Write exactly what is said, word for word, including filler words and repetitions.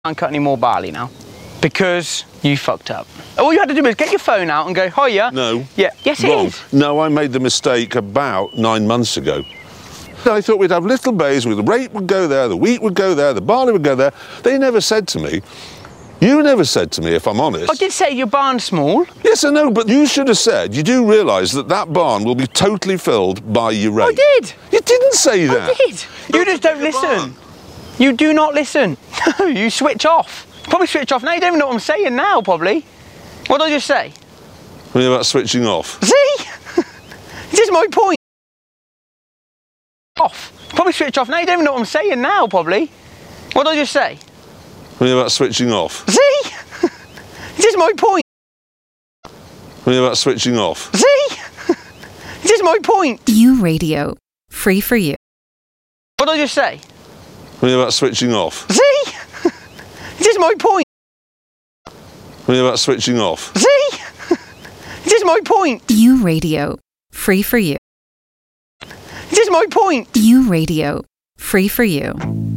can't cut any more barley now because you fucked up. All you had to do was get your phone out and go, hiya. No. Yeah. Yes, it Wrong. is. No, I made the mistake about nine months ago. I thought we'd have little bays where the rate would go there, the wheat would go there, the barley would go there. They never said to me, you never said to me, if I'm honest. I did say your barn's small. Yes, I know, but you should have said, you do realise that that barn will be totally filled by your rate. I did. You didn't say that. I did. You just don't listen. You do not listen. You switch off. Probably switch off now. You don't even know what I'm saying now, probably. What did I just say? What about switching off? See? This is my point. Off. Probably switch off now. You don't even know what I'm saying now, probably. What did I just say? What about switching off? See? This is my point. What about switching off? See? This is my point. You Radio. Free for you. What did I just say? What about switching off? See? This is my point. What about switching off? See? This is my point. You Radio. Free for you. This is my point. You Radio. Free for you.